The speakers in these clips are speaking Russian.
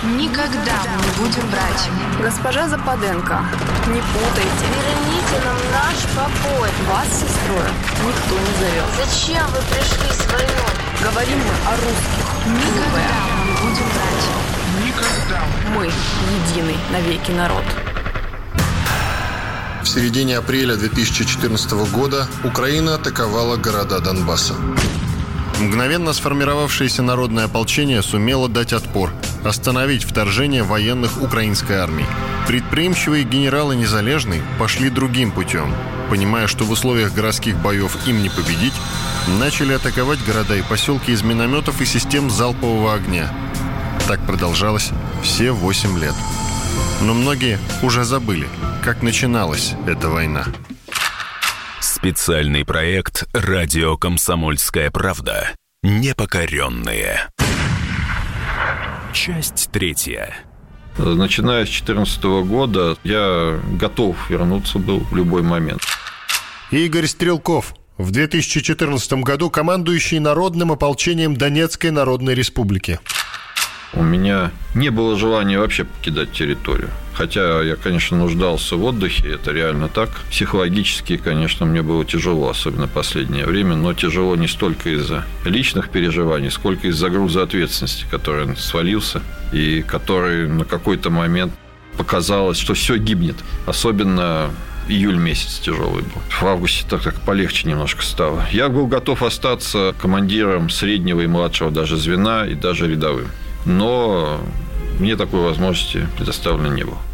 Никогда мы не будем братьями. Госпожа Западенко, не путайте. Верните нам наш покой. Вас с сестрой никто не зовет. Зачем вы пришли с войной? Говорим мы о русских. Никогда мы не будем братьями. Никогда. Мы единый навеки народ. В середине апреля 2014 года Украина атаковала города Донбасса. Мгновенно сформировавшееся народное ополчение сумело дать отпор, остановить вторжение военных украинской армии. Предприимчивые генералы Незалежной пошли другим путем. Понимая, что в условиях городских боев им не победить, начали атаковать города и поселки из минометов и систем залпового огня. Так продолжалось все 8 лет. Но многие уже забыли, как начиналась эта война. Специальный проект «Радио Комсомольская правда». Непокоренные. Часть 3. Начиная с 2014 года я готов вернуться был в любой момент. Игорь Стрелков, в 2014 году командующий народным ополчением Донецкой Народной Республики. У меня не было желания вообще покидать территорию. Хотя я, конечно, нуждался в отдыхе, это реально так. Психологически, конечно, мне было тяжело, особенно в последнее время, но тяжело не столько из-за личных переживаний, сколько из-за груза ответственности, который свалился, и который на какой-то момент показалось, что все гибнет. Особенно июль месяц тяжелый был. В августе так полегче немножко стало. Я был готов остаться командиром среднего и младшего даже звена, и даже рядовым. Но мне такой возможности предоставлено не было.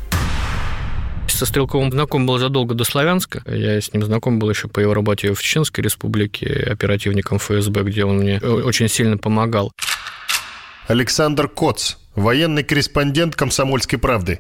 Со Стрелковым знаком был задолго до Славянска. Я с ним знаком был еще по его работе в Чеченской Республике, оперативником ФСБ, где он мне очень сильно помогал. Александр Коц, военный корреспондент «Комсомольской правды».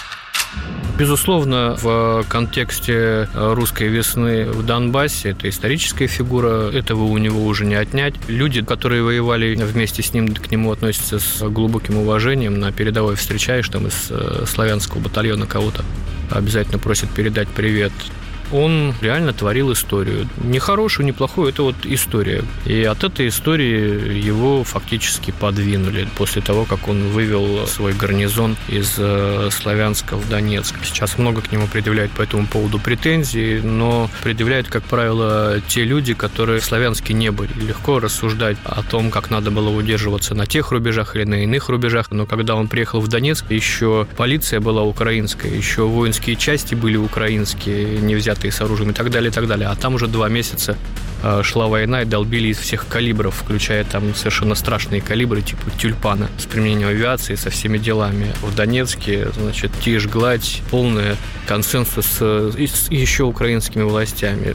Безусловно, в контексте русской весны в Донбассе это историческая фигура, этого у него уже не отнять. Люди, которые воевали вместе с ним, к нему относятся с глубоким уважением. На передовой встречаешь там из славянского батальона кого-то, обязательно просят передать привет. Он реально творил историю. Не хорошую, не плохую, это вот история. И от этой истории его фактически подвинули после того, как он вывел свой гарнизон из Славянска в Донецк. Сейчас много к нему предъявляют по этому поводу претензий, но предъявляют, как правило, те люди, которые в Славянске не были. Легко рассуждать о том, как надо было удерживаться на тех рубежах или на иных рубежах, но когда он приехал в Донецк, еще полиция была украинская, еще воинские части были украинские, не взятые с оружием и так далее, и так далее. А там уже 2 месяца шла война и долбили из всех калибров, включая там совершенно страшные калибры типа «Тюльпана» с применением авиации, со всеми делами. В Донецке, значит, тишь, гладь, полный консенсус с еще украинскими властями.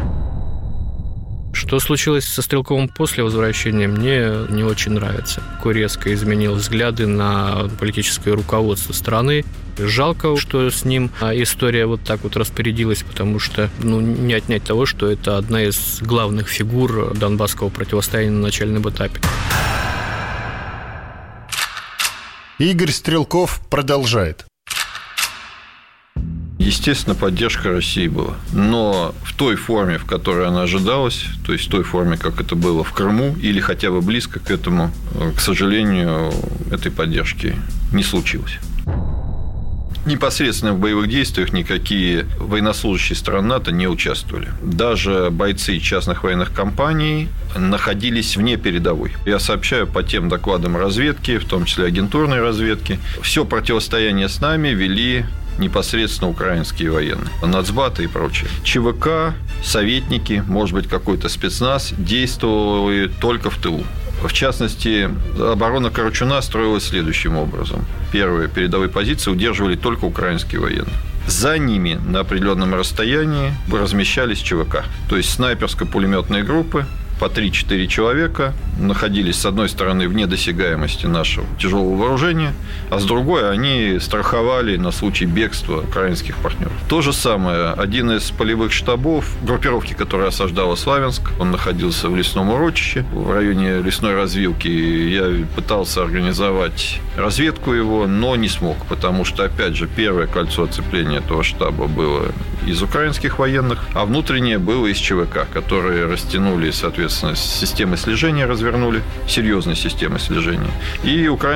Что случилось со Стрелковым после возвращения, мне не очень нравится. Резко изменил взгляды на политическое руководство страны. Жалко, что с ним история вот так вот распорядилась, потому что не отнять того, что это одна из главных фигур донбасского противостояния на начальном этапе. Игорь Стрелков продолжает. Естественно, поддержка России была. Но в той форме, в которой она ожидалась, то есть в той форме, как это было в Крыму, или хотя бы близко к этому, к сожалению, этой поддержки не случилось. Непосредственно в боевых действиях никакие военнослужащие стран НАТО не участвовали. Даже бойцы частных военных компаний находились вне передовой. Я сообщаю по тем докладам разведки, в том числе агентурной разведки. Все противостояние с нами вели непосредственно украинские военные, нацбаты и прочее. ЧВК, советники, может быть, какой-то спецназ действовали только в тылу. В частности, оборона Корчуна строилась следующим образом. Первые передовые позиции удерживали только украинские военные. За ними на определенном расстоянии размещались ЧВК. То есть снайперско-пулеметные группы по 3-4 человека находились, с одной стороны, вне досягаемости нашего тяжелого вооружения, а с другой они страховали на случай бегства украинских партнеров. То же самое. Один из полевых штабов группировки, которая осаждала Славянск, он находился в лесном урочище, в районе лесной развилки. Я пытался организовать разведку его, но не смог, потому что, опять же, первое кольцо оцепления этого штаба было из украинских военных, а внутреннее было из ЧВК, которые растянули, соответственно, системы слежения развернули, серьезные системы слежения. И